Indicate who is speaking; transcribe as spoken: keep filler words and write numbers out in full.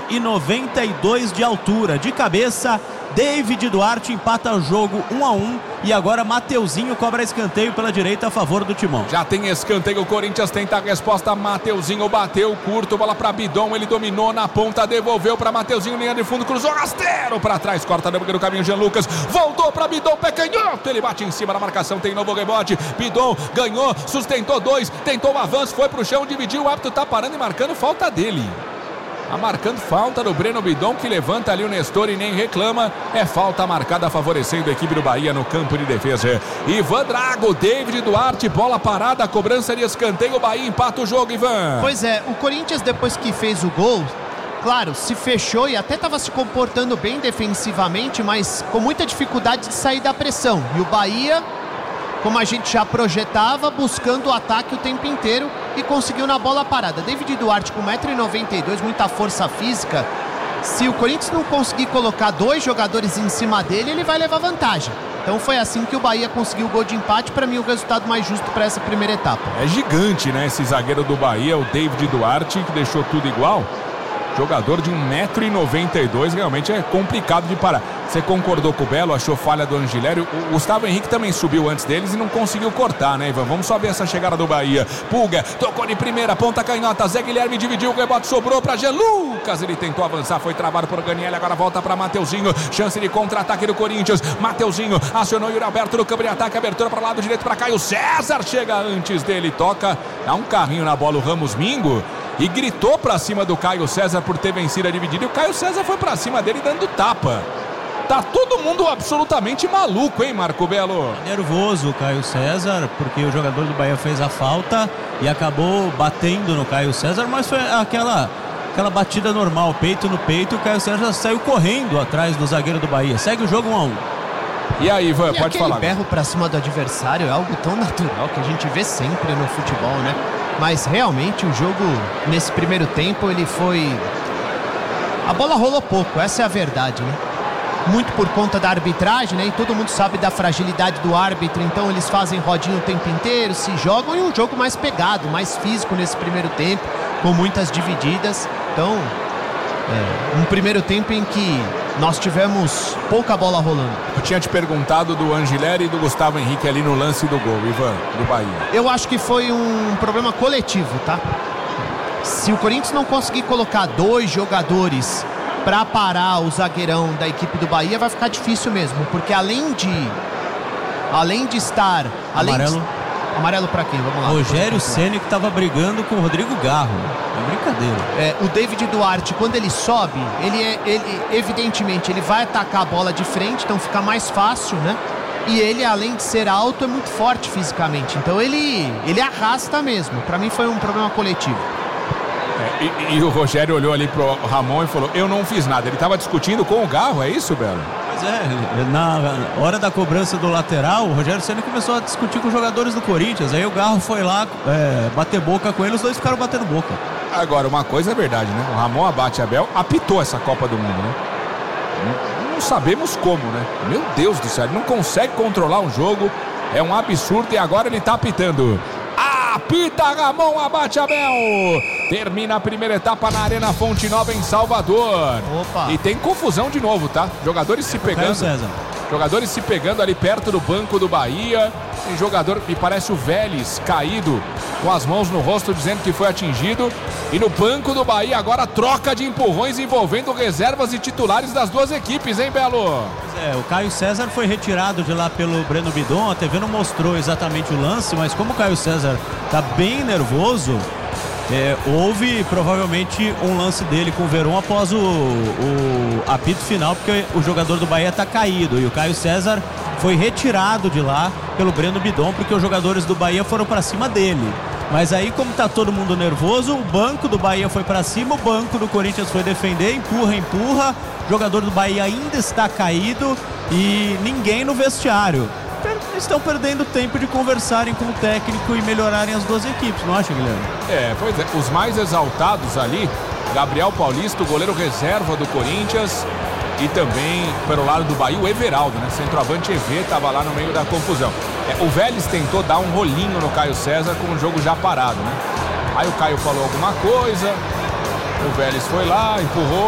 Speaker 1: e noventa e dois de altura. De cabeça, David Duarte empata o jogo um a um e agora Mateuzinho cobra escanteio pela direita a favor do Timão.
Speaker 2: Já tem escanteio, o Corinthians tenta a resposta, Mateuzinho bateu curto, bola para Bidon, ele dominou na ponta, devolveu para Mateuzinho, linha de fundo, cruzou rasteiro para trás, corta no caminho Jean Lucas, voltou para Bidon, pé canhoto, ele bate em cima da marcação, tem novo rebote, Bidon ganhou, sustentou dois, tentou o avanço, foi pro chão, dividiu, o árbitro tá parando e marcando falta dele. Tá marcando falta do Breno Bidon, que levanta ali o Nestor e nem reclama. É falta marcada favorecendo a equipe do Bahia no campo de defesa. Ivan Drago, David Duarte, bola parada, cobrança de escanteio, o Bahia empata o jogo, Ivan.
Speaker 3: Pois é, o Corinthians depois que fez o gol, claro, se fechou e até estava se comportando bem defensivamente, mas com muita dificuldade de sair da pressão. E o Bahia, como a gente já projetava, buscando o ataque o tempo inteiro e conseguiu na bola parada. David Duarte com um metro e noventa e dois, muita força física. Se o Corinthians não conseguir colocar dois jogadores em cima dele, ele vai levar vantagem. Então foi assim que o Bahia conseguiu o gol de empate. Para mim, o resultado mais justo para essa primeira etapa.
Speaker 2: É gigante, né, esse zagueiro do Bahia, o David Duarte, que deixou tudo igual. Jogador de um metro e noventa e dois, realmente é complicado de parar. Você concordou com o Belo, achou falha do Angilério. O Gustavo Henrique também subiu antes deles e não conseguiu cortar, né, Ivan? Vamos só ver essa chegada do Bahia. Pulga, tocou de primeira, ponta canhota, Zé Guilherme dividiu, o rebote sobrou para Jean Lucas. Ele tentou avançar, foi travado por Ganiele, agora volta para Mateuzinho. Chance de contra-ataque do Corinthians. Mateuzinho acionou Yuri Alberto no campo de ataque, abertura para o lado direito para Caio César. Chega antes dele, toca, dá um carrinho na bola o Ramos Mingo. E gritou pra cima do Caio César por ter vencido a dividida. E o Caio César foi pra cima dele dando tapa. Tá todo mundo absolutamente maluco, hein, Marco Belo?
Speaker 1: Nervoso o Caio César, porque o jogador do Bahia fez a falta e acabou batendo no Caio César, mas foi aquela, aquela batida normal, peito no peito. O Caio César saiu correndo atrás do zagueiro do Bahia. Segue o jogo um a um.
Speaker 2: E aí, Ivan,
Speaker 3: e
Speaker 2: pode falar.
Speaker 3: O berro pra cima do adversário é algo tão natural que a gente vê sempre no futebol, né? Mas realmente o jogo nesse primeiro tempo ele foi... A bola rolou pouco, essa é a verdade, né? Muito por conta da arbitragem, né? E todo mundo sabe da fragilidade do árbitro, então eles fazem rodinha o tempo inteiro, se jogam, e um jogo mais pegado, mais físico nesse primeiro tempo, com muitas divididas. Então, é, um primeiro tempo em que nós tivemos pouca bola rolando.
Speaker 2: Eu tinha te perguntado do Angileri e do Gustavo Henrique ali no lance do gol, Ivan, do Bahia.
Speaker 3: Eu acho que foi um problema coletivo, tá? Se o Corinthians não conseguir colocar dois jogadores para parar o zagueirão da equipe do Bahia, vai ficar difícil mesmo, porque além de além de estar... Além
Speaker 1: Amarelo.
Speaker 3: De, amarelo para quem? Vamos lá.
Speaker 1: Rogério Ceni, que estava brigando com o Rodrigo Garro. É brincadeira.
Speaker 3: É, o David Duarte, quando ele sobe, ele, é, ele evidentemente ele vai atacar a bola de frente, então fica mais fácil, né? E ele, além de ser alto, é muito forte fisicamente. Então ele, ele arrasta mesmo. Para mim foi um problema coletivo.
Speaker 2: É, e, e o Rogério olhou ali pro Ramon e falou: eu não fiz nada. Ele estava discutindo com o Garro, é isso, Belo?
Speaker 1: Pois é, na hora da cobrança do lateral, o Rogério Ceni começou a discutir com os jogadores do Corinthians. Aí o Garro foi lá é, bater boca com ele, os dois ficaram batendo boca.
Speaker 2: Agora, uma coisa é verdade, né? O Ramon Abate Abel apitou essa Copa do Mundo, né? Não, não sabemos como, né? Meu Deus do céu, ele não consegue controlar um jogo. É um absurdo e agora ele tá apitando. Apita Ramon Abate Abel. Termina a primeira etapa na Arena Fonte Nova em Salvador.
Speaker 3: Opa.
Speaker 2: E tem confusão de novo, tá? Jogadores se pegando.
Speaker 1: César.
Speaker 2: Jogadores se pegando ali perto do banco do Bahia. Tem jogador, me parece o Vélez, caído com as mãos no rosto, dizendo que foi atingido. E no banco do Bahia agora troca de empurrões envolvendo reservas e titulares das duas equipes, hein, Belo?
Speaker 1: Pois é, o Caio César foi retirado de lá pelo Breno Bidon. A T V não mostrou exatamente o lance, mas como o Caio César tá bem nervoso, é, houve provavelmente um lance dele com o Verón após o, o apito final, porque o jogador do Bahia tá caído e o Caio César foi retirado de lá pelo Breno Bidon, porque os jogadores do Bahia foram para cima dele. Mas aí, como tá todo mundo nervoso, o banco do Bahia foi para cima, o banco do Corinthians foi defender, empurra, empurra, o jogador do Bahia ainda está caído e ninguém no vestiário. Estão perdendo tempo de conversarem com o técnico e melhorarem as duas equipes, não acha, Guilherme?
Speaker 2: É, pois é, os mais exaltados ali, Gabriel Paulista, o goleiro reserva do Corinthians, e também, pelo lado do Bahia, o Everaldo, né? Centroavante E V estava lá no meio da confusão. É, o Vélez tentou dar um rolinho no Caio César com o jogo já parado, né? Aí o Caio falou alguma coisa, o Vélez foi lá, empurrou.